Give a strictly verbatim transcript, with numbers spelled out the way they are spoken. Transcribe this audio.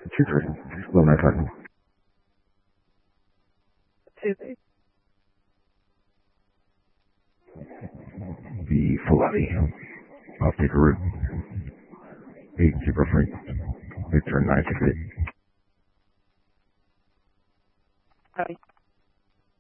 two three. Low nine five. Two three. The Filati. I'll take a route. Eight zero three. They turn nine six eight. Copy.